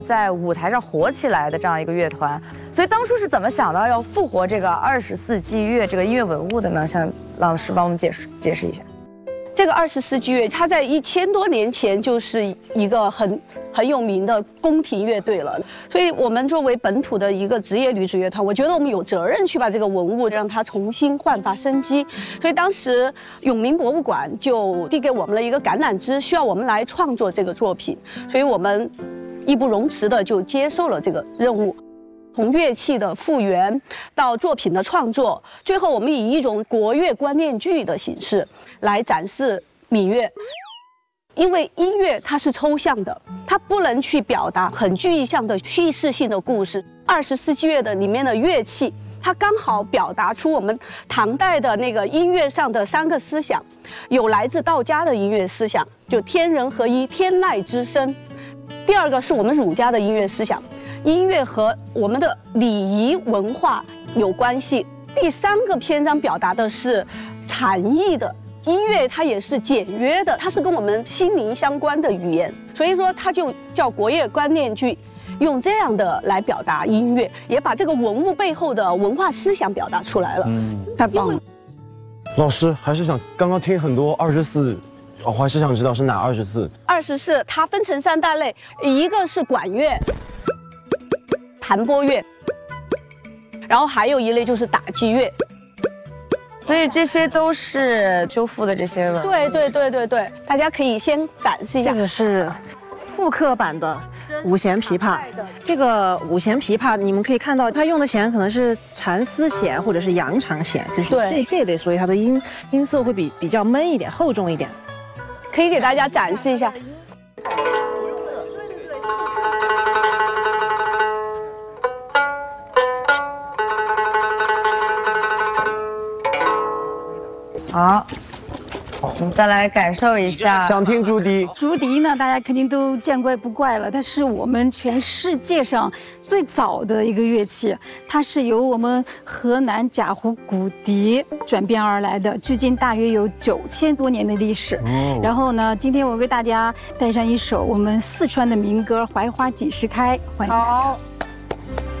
在舞台上火起来的这样一个乐团。所以当初是怎么想到要复活这个24季乐这个音乐文物的呢？向郎老师帮我们解释一下。 这个24季乐，它在1000多年前就是一个很有名的宫廷乐队了。所以我们作为本土的一个职业女子乐团，我觉得我们有责任去把这个文物让它重新焕发生机。所以当时永明博物馆就递给我们了一个橄榄枝，需要我们来创作这个作品。所以我们义不容辞的就接受了这个任务。从乐器的复原到作品的创作，最后我们以一种国乐观念剧的形式来展示闽乐。因为音乐它是抽象的，它不能去表达很具象的叙事性的故事。24季乐的里面的乐器，它刚好表达出我们唐代的那个音乐上的3个思想，有来自道家的音乐思想，就天人合一、天籁之声。第二个是我们儒家的音乐思想。音乐和我们的礼仪文化有关系。第3个篇章表达的是禅意的音乐，它也是简约的，它是跟我们心灵相关的语言，所以说它就叫国乐观念剧，用这样的来表达音乐，也把这个文物背后的文化思想表达出来了。太棒了。 老师还是想刚刚听很多24。我还是想知道是哪24？24 它分成3大类，一个是管乐、弹拨乐，然后还有一类就是打击乐。 所以这些都是修复的这些文物。 对，大家可以先展示一下。 这个是复刻版的五弦琵琶。这个五弦琵琶，你们可以看到，它用的弦可能是蚕丝弦或者是羊肠弦，就是这类，所以它的音色会比较闷一点、厚重一点。 可以给大家展示一下。 好，我们再来感受一下。 想听竹笛。 竹笛呢，大家肯定都见怪不怪了，它是我们全世界上最早的一个乐器，它是由我们河南贾湖古笛转变而来的，距今大约有9000多年的历史。然后呢，今天我为大家带上一首我们四川的民歌《槐花几时开》，欢迎大家。好。